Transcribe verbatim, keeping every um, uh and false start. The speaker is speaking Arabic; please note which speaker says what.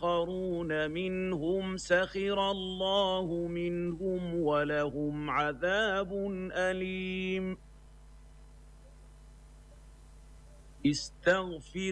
Speaker 1: وآخرون منهم سخر الله منهم ولهم عذاب أليم. استغفر